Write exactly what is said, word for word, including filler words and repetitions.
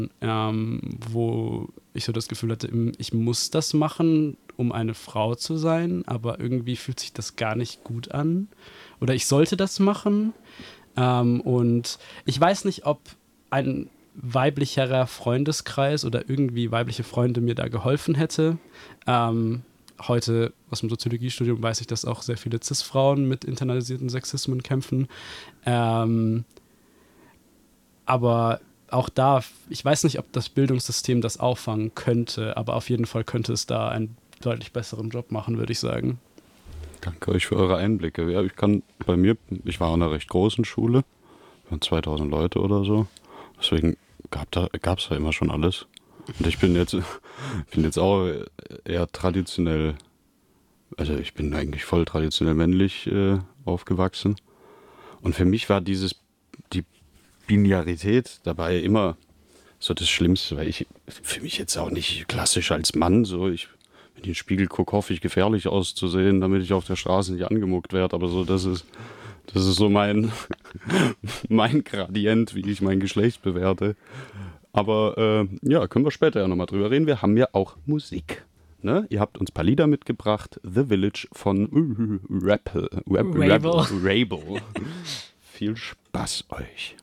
ähm, wo ich so das Gefühl hatte, ich muss das machen, um eine Frau zu sein, aber irgendwie fühlt sich das gar nicht gut an. Oder ich sollte das machen. Ähm, und ich weiß nicht, ob ein weiblicherer Freundeskreis oder irgendwie weibliche Freunde mir da geholfen hätte. Ähm, heute aus dem Soziologiestudium weiß ich, dass auch sehr viele Cis-Frauen mit internalisierten Sexismen kämpfen. Ähm, aber auch da, ich weiß nicht, ob das Bildungssystem das auffangen könnte, aber auf jeden Fall könnte es da einen deutlich besseren Job machen, würde ich sagen. Danke euch für eure Einblicke. Ja, ich kann bei mir, ich war in einer recht großen Schule, wir waren zweitausend Leute oder so, deswegen gab da, gab's da immer schon alles. Und ich bin jetzt, bin jetzt auch eher traditionell, also ich bin eigentlich voll traditionell männlich äh, aufgewachsen. Und für mich war dieses, die Binarität dabei immer so das Schlimmste, weil ich für mich jetzt auch nicht klassisch als Mann, so ich, wenn ich in den Spiegel gucke, hoffe ich gefährlich auszusehen, damit ich auf der Straße nicht angemuckt werde, aber so, das ist, das ist so mein, mein Gradient, wie ich mein Geschlecht bewerte. Aber äh, ja, können wir später ja nochmal drüber reden. Wir haben ja auch Musik. Ne? Ihr habt uns ein paar Lieder mitgebracht. The Village von uh, Rappel, Rap, Rabel. Rabel. Rabel. Viel Spaß euch.